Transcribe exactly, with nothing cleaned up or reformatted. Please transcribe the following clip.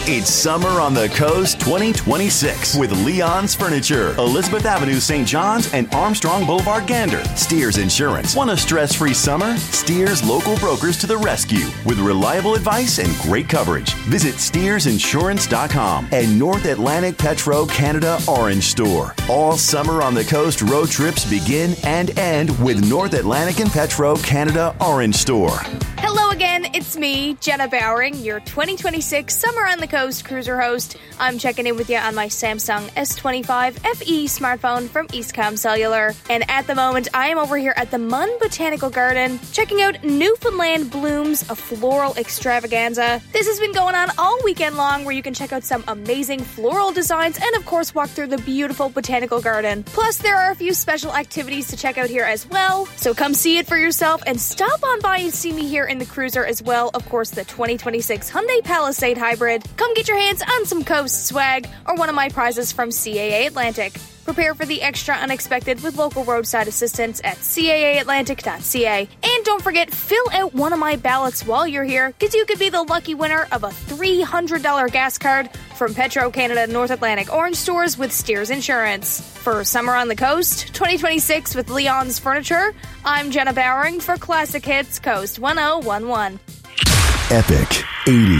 It's Summer on the Coast twenty twenty-six with Leon's Furniture, Elizabeth Avenue, Saint John's, and Armstrong Boulevard, Gander. Steers Insurance. Want a stress-free summer? Steers local brokers to the rescue with reliable advice and great coverage. Visit steers insurance dot com and North Atlantic Petro Canada Orange Store. All Summer on the Coast road trips begin and end with North Atlantic and Petro Canada Orange Store. Hello again, it's me, Jenna Bowering, your twenty twenty-six Summer on the Coast cruiser host. I'm checking in with you on my Samsung S twenty-five F E smartphone from Eastcom Cellular. And at the moment, I am over here at the Munn Botanical Garden, checking out Newfoundland Blooms, a floral extravaganza. This has been going on all weekend long, where you can check out some amazing floral designs and, of course, walk through the beautiful botanical garden. Plus, there are a few special activities to check out here as well. So come see it for yourself and stop on by and see me here in the cruiser as well. Of course, the twenty twenty-six Hyundai Palisade Hybrid. Come get your hands on some Coast swag or one of my prizes from C A A Atlantic. Prepare for the extra unexpected with local roadside assistance at C A A atlantic dot C A. And don't forget, fill out one of my ballots while you're here, because you could be the lucky winner of a three hundred dollars gas card from Petro Canada North Atlantic Orange Stores with Steers Insurance. For Summer on the Coast twenty twenty-six with Leon's Furniture, I'm Jenna Bowering for Classic Hits Coast ten eleven. Epic.